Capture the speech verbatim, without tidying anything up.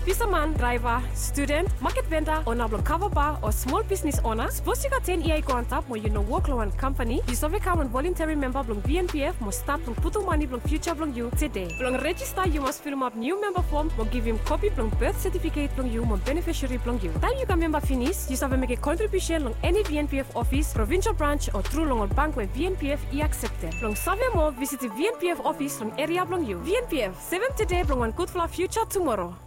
fisherman, driver, student, market vendor, owner blong cover bar or small business owner. Suppose you got ten E I go on top when you know work law and company. You survey common voluntary member blong V N P F must start blong put money blong future blong you today. Blong register you must fill up new member form. Blong give him copy blong birth certificate blong you mon beneficiary blong you. Time you can member finish, you survey make a contribution blong any V N P F office, provincial branch or through long bank where V N P F e accepted. Blong survey more visit the V N P F office from area blong you. V N P F seven today blong one good for future tomorrow.